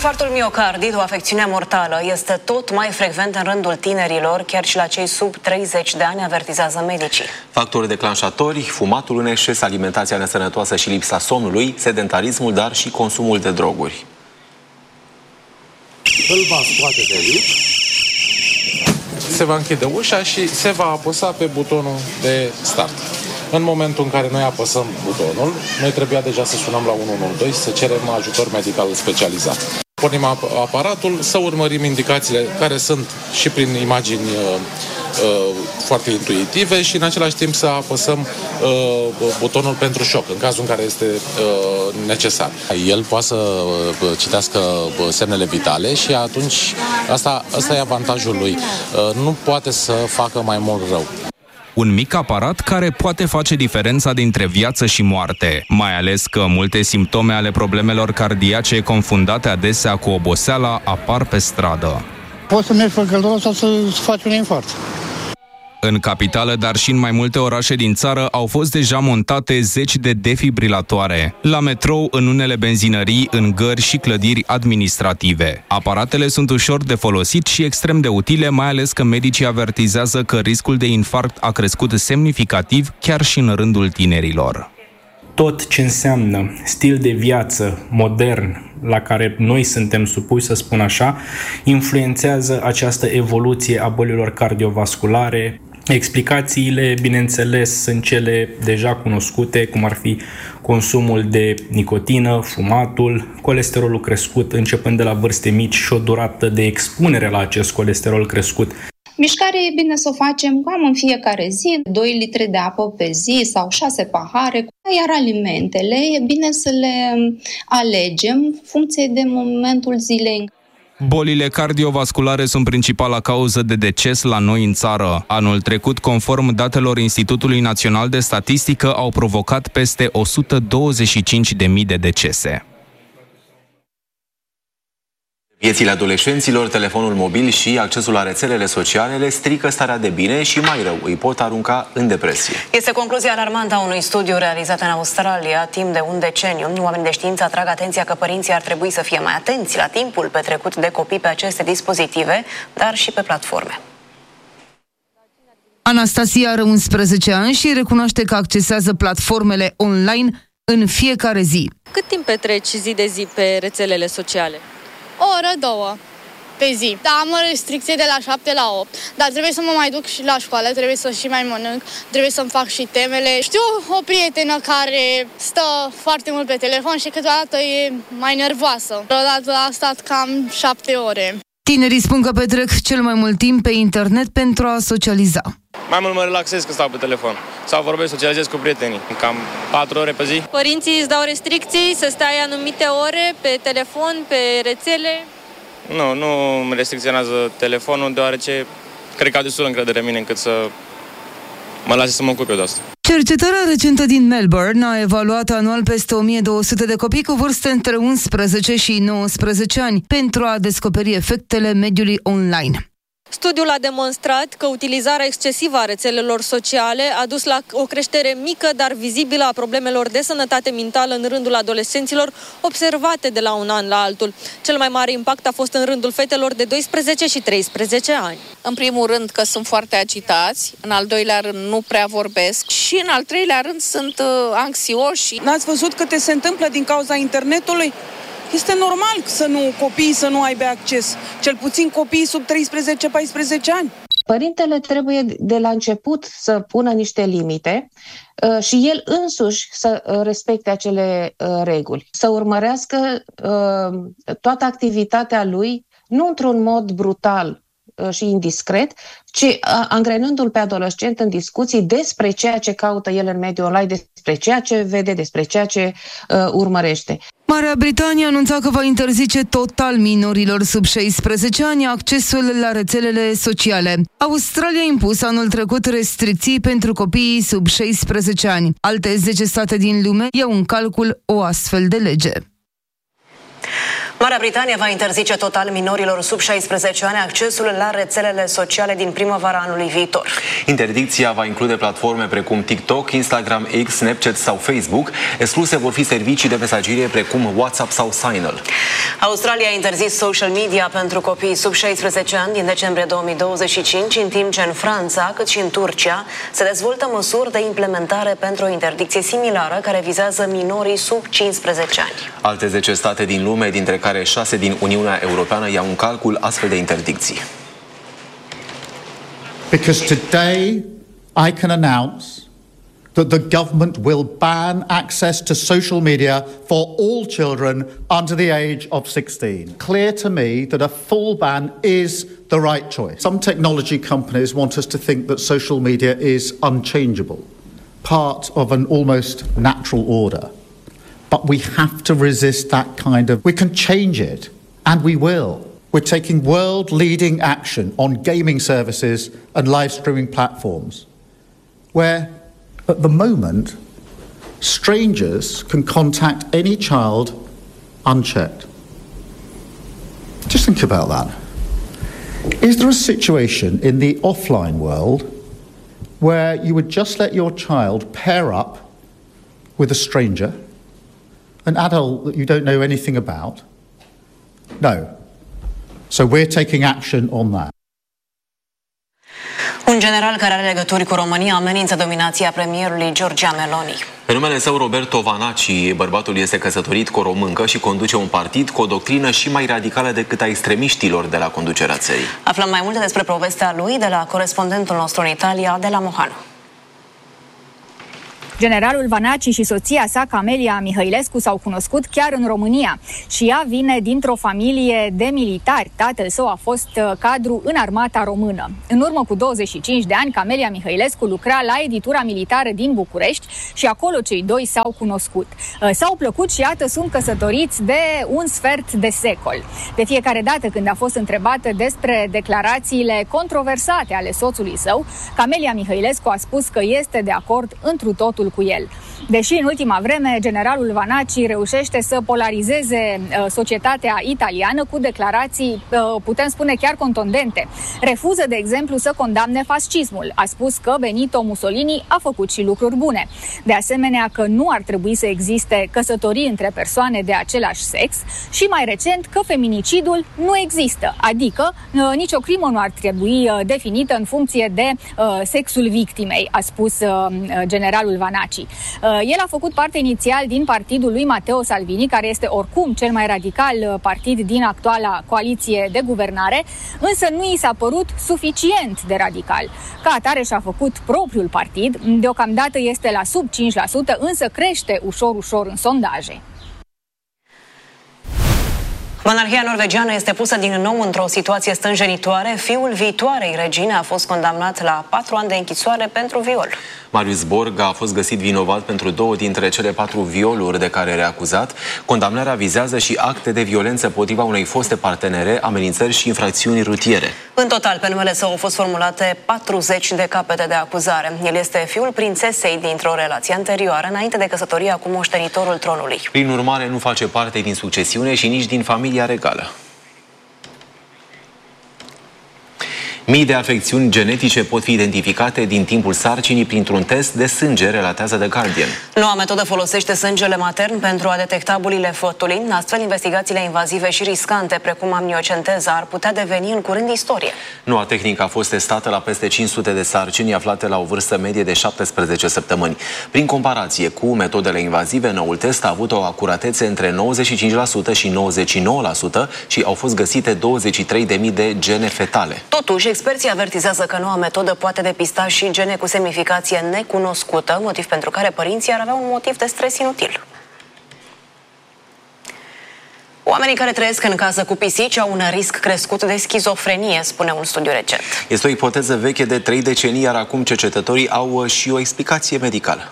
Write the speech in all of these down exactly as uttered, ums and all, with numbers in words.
Infarctul miocardit, o afecțiune mortală, este tot mai frecvent în rândul tinerilor, chiar și la cei sub treizeci de ani, avertizează medicii. Factori declanșatori: fumatul în exces, alimentația nesănătoasă și lipsa somnului, sedentarismul, dar și consumul de droguri. Îl va scoate de aici, se va închide ușa și se va apăsa pe butonul de start. În momentul în care noi apăsăm butonul, noi trebuia deja să sunăm la unu unu doi să cerem ajutor medical specializat. Pornim aparatul, să urmărim indicațiile care sunt și prin imagini uh, uh, foarte intuitive și în același timp să apăsăm uh, butonul pentru șoc, în cazul în care este uh, necesar. El poate să uh, citească uh, semnele vitale și atunci asta, asta e avantajul lui. Uh, nu poate să facă mai mult rău. Un mic aparat care poate face diferența dintre viață și moarte, mai ales că multe simptome ale problemelor cardiace confundate adesea cu oboseala apar pe stradă. Poți să mergi pe căldură sau să faci un infarct. În capitală, dar și în mai multe orașe din țară, au fost deja montate zeci de defibrilatoare. La metrou, în unele benzinării, în gări și clădiri administrative. Aparatele sunt ușor de folosit și extrem de utile, mai ales că medicii avertizează că riscul de infarct a crescut semnificativ chiar și în rândul tinerilor. Tot ce înseamnă stil de viață modern la care noi suntem supuși, să spun așa, influențează această evoluție a bolilor cardiovasculare. Explicațiile, bineînțeles, sunt cele deja cunoscute, cum ar fi consumul de nicotină, fumatul, colesterolul crescut începând de la vârste mici și o durată de expunere la acest colesterol crescut. Mișcare e bine să o facem cam în fiecare zi, doi litri de apă pe zi sau șase pahare, iar alimentele e bine să le alegem funcție de momentul zilei. Bolile cardiovasculare sunt principala cauză de deces la noi în țară. Anul trecut, conform datelor Institutului Național de Statistică, au provocat peste o sută douăzeci și cinci de mii de decese. Viețile adolescenților, telefonul mobil și accesul la rețelele sociale le strică starea de bine și, mai rău, îi pot arunca în depresie. Este concluzia alarmantă a unui studiu realizat în Australia timp de un deceniu. Oamenii de știință atrag atenția că părinții ar trebui să fie mai atenți la timpul petrecut de copii pe aceste dispozitive, dar și pe platforme. Anastasia are unsprezece ani și recunoaște că accesează platformele online în fiecare zi. Cât timp petreci zi de zi pe rețelele sociale? O oră, două pe zi. Da, am o restricție de la șapte la opt, dar trebuie să mă mai duc și la școală, trebuie să și mai mănânc, trebuie să-mi fac și temele. Știu o prietenă care stă foarte mult pe telefon și câteodată e mai nervoasă. Odată a stat cam șapte ore. Tinerii spun că petrec cel mai mult timp pe internet pentru a socializa. Mai mult mă relaxez când stau pe telefon sau vorbesc, socializez cu prietenii, cam patru ore pe zi. Părinții îți dau restricții să stai anumite ore pe telefon, pe rețele? Nu, nu îmi restricționează telefonul, deoarece cred că au destul încredere în mine încât să mă lase să mă ocup eu de asta. Cercetarea recentă din Melbourne a evaluat anual peste o mie două sute de copii cu vârste între unsprezece și nouăsprezece ani pentru a descoperi efectele mediului online. Studiul a demonstrat că utilizarea excesivă a rețelelor sociale a dus la o creștere mică, dar vizibilă a problemelor de sănătate mentală în rândul adolescenților, observate de la un an la altul. Cel mai mare impact a fost în rândul fetelor de doisprezece și treisprezece ani. În primul rând că sunt foarte agitați, în al doilea rând nu prea vorbesc și în al treilea rând sunt uh, anxioși. N-ați văzut câte se întâmplă din cauza internetului? Este normal să nu copiii să nu aibă acces, cel puțin copiii sub treisprezece paisprezece ani. Părintele trebuie de la început să pună niște limite uh, și el însuși să uh, respecte acele uh, reguli, să urmărească uh, toată activitatea lui, nu într-un mod brutal și indiscret, ci angrenându-l pe adolescent în discuții despre ceea ce caută el în mediul online, despre ceea ce vede, despre ceea ce uh, urmărește. Marea Britanie anunța că va interzice total minorilor sub șaisprezece ani accesul la rețelele sociale. Australia a impus anul trecut restricții pentru copiii sub șaisprezece ani. Alte zece state din lume iau în calcul o astfel de lege. Marea Britanie va interzice total minorilor sub șaisprezece ani accesul la rețelele sociale din primăvara anului viitor. Interdicția va include platforme precum TikTok, Instagram, X, Snapchat sau Facebook. Excluse vor fi servicii de mesagerie precum WhatsApp sau Signal. Australia a interzis social media pentru copiii sub șaisprezece ani din decembrie două mii douăzeci și cinci, în timp ce în Franța, cât și în Turcia, se dezvoltă măsuri de implementare pentru o interdicție similară care vizează minorii sub cincisprezece ani. Alte zece state din lume, dintre care șase din Uniunea Europeană, iau în calcul astfel de interdicții. Because today I can announce that the government will ban access to social media for all children under the age of sixteen. Clear to me that a full ban is the right choice. Some technology companies want us to think that social media is unchangeable, part of an almost natural order. But we have to resist that kind of... We can change it, and we will. We're taking world-leading action on gaming services and live streaming platforms, where, at the moment, strangers can contact any child unchecked. Just think about that. Is there a situation in the offline world where you would just let your child pair up with a stranger, an adult that you don't know anything about? No. So we're taking action on that. Un general care are legături cu România amenință dominația premierului Giorgia Meloni. Pe numele său, Roberto Vanacci, bărbatul este căsătorit cu o româncă și conduce un partid cu o doctrină și mai radicală decât a extremiștilor de la conducerea țării. Aflăm mai multe despre povestea lui de la corespondentul nostru în Italia, de la Mohanu. Generalul Vanacci și soția sa, Camelia Mihăilescu, s-au cunoscut chiar în România și ea vine dintr-o familie de militari. Tatăl său a fost cadru în armata română. În urmă cu douăzeci și cinci de ani, Camelia Mihăilescu lucra la editura militară din București și acolo cei doi s-au cunoscut. S-au plăcut și iată sunt căsătoriți de un sfert de secol. De fiecare dată când a fost întrebată despre declarațiile controversate ale soțului său, Camelia Mihăilescu a spus că este de acord întru totul cu el. Deși în ultima vreme generalul Vanacci reușește să polarizeze uh, societatea italiană cu declarații, uh, putem spune chiar contundente. Refuză, de exemplu, să condamne fascismul. A spus că Benito Mussolini a făcut și lucruri bune. De asemenea că nu ar trebui să existe căsătorii între persoane de același sex și mai recent că feminicidul nu există, adică uh, nicio crimă nu ar trebui uh, definită în funcție de uh, sexul victimei, a spus uh, generalul Vanacci. El a făcut parte inițial din partidul lui Matteo Salvini, care este oricum cel mai radical partid din actuala coaliție de guvernare, însă nu i s-a părut suficient de radical. Ca atare și-a făcut propriul partid, deocamdată este la sub cinci la sută, însă crește ușor-ușor în sondaje. Monarhia norvegiană este pusă din nou într-o situație stânjenitoare. Fiul viitoarei regine a fost condamnat la patru ani de închisoare pentru viol. Marius Borg a fost găsit vinovat pentru două dintre cele patru violuri de care era acuzat. Condamnarea vizează și acte de violență împotriva unei foste partenere, amenințări și infracțiuni rutiere. În total, pe numele său au fost formulate patruzeci de capete de acuzare. El este fiul prințesei dintr-o relație anterioară, înainte de căsătoria cu moștenitorul tronului. Prin urmare, nu face parte din succesiune și nici din familia regală. Mii de afecțiuni genetice pot fi identificate din timpul sarcinii printr-un test de sânge, relatează The Guardian. Noua metodă folosește sângele matern pentru a detecta bolile fătului. Astfel, investigațiile invazive și riscante, precum amniocenteza, ar putea deveni în curând istorie. Noua tehnică a fost testată la peste cinci sute de sarcini aflate la o vârstă medie de șaptesprezece săptămâni. Prin comparație cu metodele invazive, noul test a avut o acuratețe între nouăzeci și cinci la sută și nouăzeci și nouă la sută și au fost găsite douăzeci și trei de mii de gene fetale. Totuși, experții avertizează că noua metodă poate depista și gene cu semnificație necunoscută, motiv pentru care părinții ar avea un motiv de stres inutil. Oamenii care trăiesc în casă cu pisici au un risc crescut de schizofrenie, spune un studiu recent. Este o ipoteză veche de trei decenii, iar acum cercetătorii au și o explicație medicală.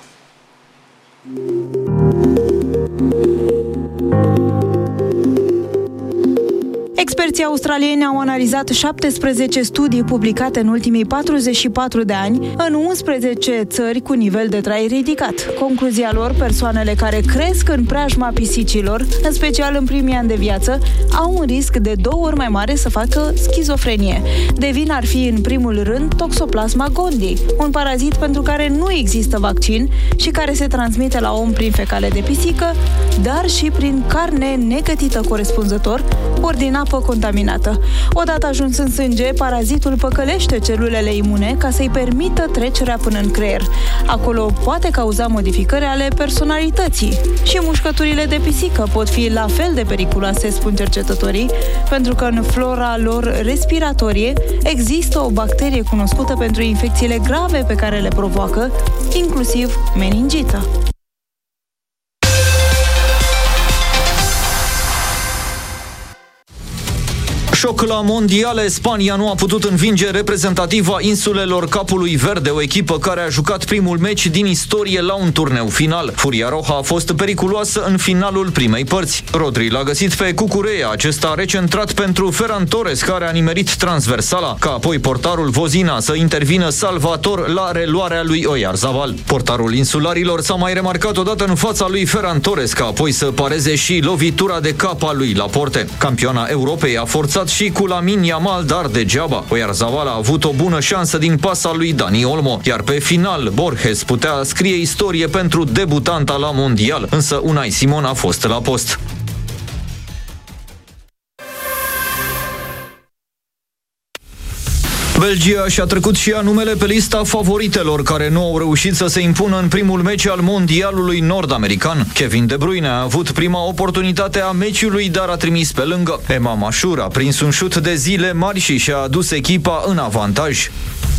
Experții australieni au analizat șaptesprezece studii publicate în ultimii patruzeci și patru de ani în unsprezece țări cu nivel de trai ridicat. Concluzia lor, persoanele care cresc în preajma pisicilor, în special în primii ani de viață, au un risc de două ori mai mare să facă schizofrenie. De vină ar fi în primul rând Toxoplasma gondii, un parazit pentru care nu există vaccin și care se transmite la om prin fecale de pisică, dar și prin carne negătită corespunzător, ori din apă contaminată. Odată ajuns în sânge, parazitul păcălește celulele imune ca să-i permită trecerea până în creier. Acolo poate cauza modificări ale personalității. Și mușcăturile de pisică pot fi la fel de periculoase, spun cercetătorii, pentru că în flora lor respiratorie există o bacterie cunoscută pentru infecțiile grave pe care le provoacă, inclusiv meningită. Șoc la mondiale, Spania nu a putut învinge reprezentativa insulelor Capului Verde, o echipă care a jucat primul meci din istorie la un turneu final. Furia Roja a fost periculoasă în finalul primei părți. Rodri l-a găsit pe Cucurea, acesta recentrat pentru Ferran Torres, care a nimerit transversala, ca apoi portarul Vozina să intervină salvator la reluarea lui Oyarzabal. Portarul insularilor s-a mai remarcat odată în fața lui Ferran Torres, ca apoi să pareze și lovitura de cap a lui Laporte. Campioana Europei a forțat și cu Lamine Yamal, dar degeaba. Oyarzabal a avut o bună șansă din pasa lui Dani Olmo, iar pe final Borges putea scrie istorie pentru debutanta la mondial, însă Unai Simon a fost la post. Belgia și-a trecut și ea numele pe lista favoritelor care nu au reușit să se impună în primul meci al mondialului nord-american. Kevin De Bruyne a avut prima oportunitate a meciului, dar a trimis pe lângă. Emma Mashur a prins un șut de zile mari și și-a adus echipa în avantaj.